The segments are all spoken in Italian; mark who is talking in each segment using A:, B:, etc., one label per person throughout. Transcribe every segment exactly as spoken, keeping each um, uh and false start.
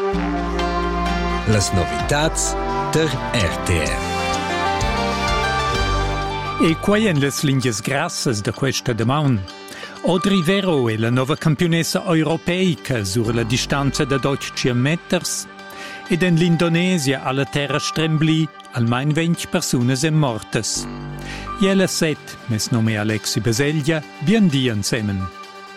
A: Las novitats der R T R.
B: E quai en les lingues grassas de questa demaun. Audrey Vero è la nuova campionessa europeica sur la distanza da dodici meters ed en l'Indonesia alla terra strembli almain venti personas en mortes. Iela set, mes nome Alexi Baseglia, bien di insemen.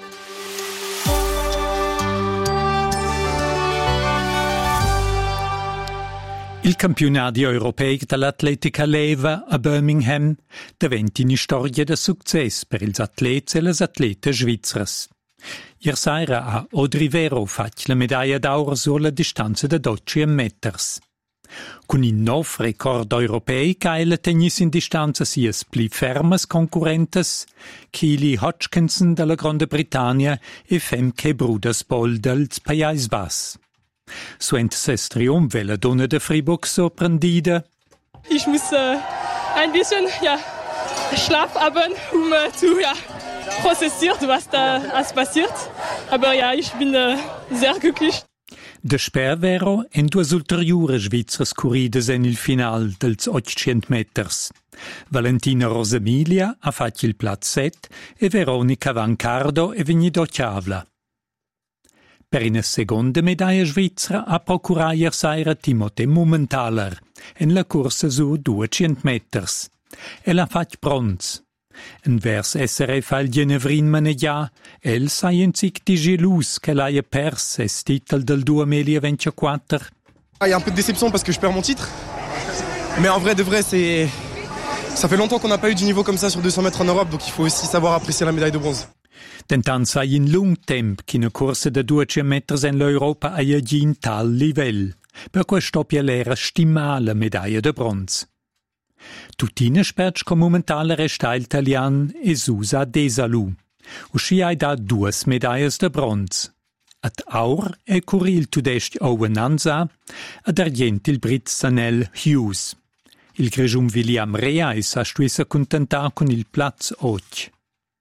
B: Il campionato europeo dell'atletica leva a Birmingham diventa una storia di successo per gli atleti e le atlete svizzere. Ieri sera ha Audrey Vero fatto la medaglia d'oro sulla distanza di dodici meters. Con un nuovo record europeo che ha tenis in distanza sia più ferme concorrentes Keely Hodgkinson della Grande Britannia e Femke Bruderspohl del Paesi Bassi. Suent ses Triumph la donna de Fribourg sorprendida.
C: Ich muss äh, ein bisschen ja, Schlaf haben, um äh, zu ja, prozessieren, was da alles passiert. Aber ja, ich bin äh, sehr glücklich.
B: De Spervero en duas ulteriori svizzers corrides en il final dels ottocento meters. Valentina Rosemilia ha fatto il plat set e Veronica Vancardo è venuta ottavla. Per una seconda medaglia svizzera ha procurato ieri sera Timothée Mumenthaler en la corsa su duecento meters. El ha fatto bronze. Envers S R F al Genevrin Maneggia, el sai en zic di gelus qu'elle aille perse es titel del duemilaventiquattro.
D: Il y a un peu de déception parce que je perds mon titre. Mais en vrai de vrai, c'est... ça fait longtemps qu'on n'a pas eu du niveau comme ça sur deux cents mètres en Europe, donc il faut aussi savoir apprécier la médaille de bronze.
B: Tentant sai in lung temp che una corsa de duecento meters en l'Europa ha agin tal livell. Per questo l'era stimare la medaglia de bronze. Tutina sperts come momentan resta italian e Susa Desalu. Usci hai da due medaglie de bronze. Ad aur è curri il tudest Owen Anza, ad argent il Brit Sanel Hughes. Il grigium William Reis ha stuissa contentar con il Platz och.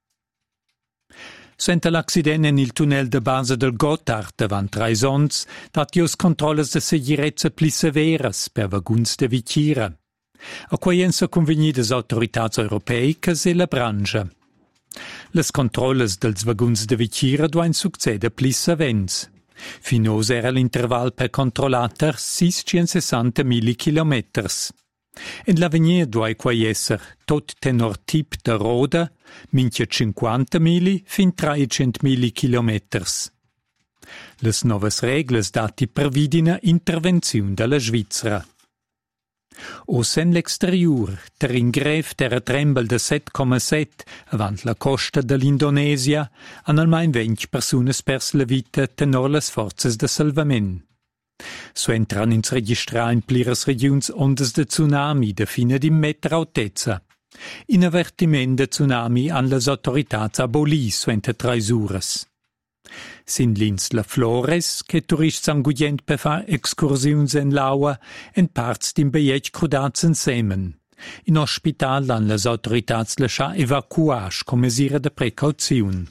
B: Senta l'accidente in il tunnel de base del Gotthard davant Traisons, dat ios controlles de segirezza pli severas per vaguns de vitira. A quai ensa convegni des autoritats europeicas e la brancha. Les controlles dels vaguns de vitira duain succede pli savents. Finos era l'interval per controllater seiscentasessanta millikilometers. En l'avenir duai quai esser tot tenor tip de roda, minchia cinquanta milli fin trecento millikilometers. Les novas regles dati previdina intervenziun della Svizzera. O sen l'exterior, ter ingref ter trembel de set comma sette avant la costa dell'Indonesia, han almain venti persunas pers la vita tenor las forzas de salvament. So entran ins registrar in pliras regions ondas de tsunami de fina di meter altezza. In avertiment de tsunami han las autoritats aboli so ente trais uras. Sin lins la Flores, che turists angudient per far excursions en l'aua en parts d'in beiet crudats en semen. In hospital han las autoritats lascià evacuage come mesira de precauziun.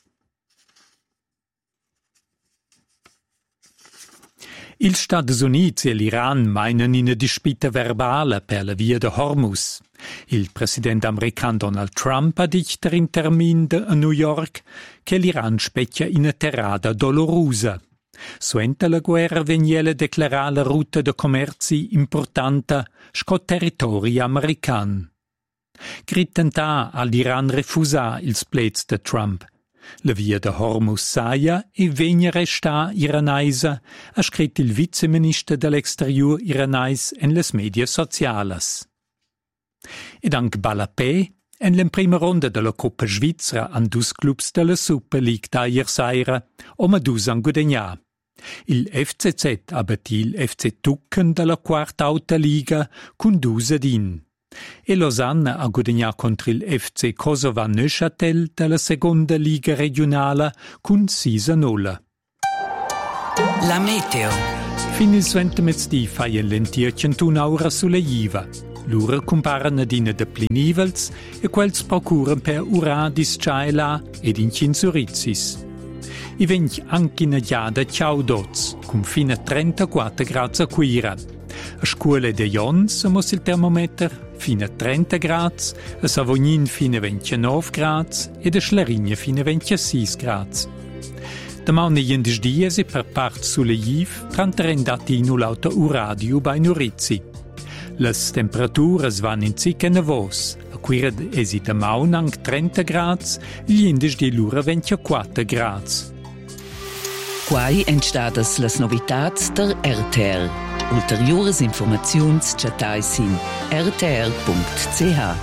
B: Il Stati Uniti e l'Iran meinen in una dispita verbale per la via de Hormuz. Il presidente americano Donald Trump ha detto in termin de a New York che l'Iran specchia in una terrada dolorosa. Suente la guerra veniela declarare la ruta de commerci importante sco territori american. Gritentà all'Iran refusa ils plets de Trump. La via de Hormuz saia e vegna resta iranaisa, ha scritto il viceministro dell'exterior iranais en les media socialas. Ed anche Balapé, en la prima ronda della Coppa Svizzera an dus clubs della Super League da ier saira, o ma dus an guadagnar. Il F C Z ha battit il F C Tucken della quarta alta liga con dus adin. E Lausanne ha guadagnato contro il F C Kosovo Neuchâtel della seconda liga regionale con sei a null.
A: La meteo.
B: Fin il suente mezzdi faien lentir centun'aura sulla Iva. Lura comparan adina de plinivels e quels procuran per uradis caela ed incinsurizzis. I vench anche in giada ciao dots, cun fina trentaquattro gradi a Cuira. A scuola de Jons muss il termometer fina trenta gradi, a Savognin fina ventinove gradi e a Schlarigna fina ventisei gradi. Damau negendes dies e per part sulle Jiv trantarendatino l'auto uradio bei Nurizzi. Las temperaturas van in cica nevos, a Cuira esi damau nang trenta gradi, liendes di l'ura ventiquattro gradi.
E: Quai entstadas las novitats der R T R. Ulteriores informaziuns chatais in r t r punct c h.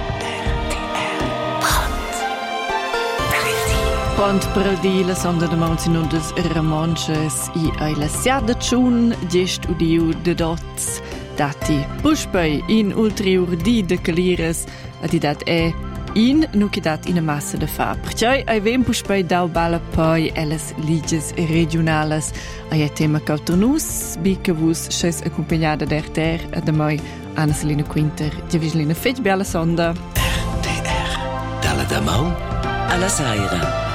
F: Pont per di la sonda de Monsinundes Ramonches i ai la siada tschun gest udiu de dots dati puspei in ulterior di de calires a di dat e in nukidat in a massa de fa. Perciò ai vem puspei dau bala poi elas liges regionales ai tema cautonus bi che vus ses accompagnada der ter a de mai Anna Selina Quinter di Vislina Fetch bella sonda
A: R T R dalla Damau alla Saira.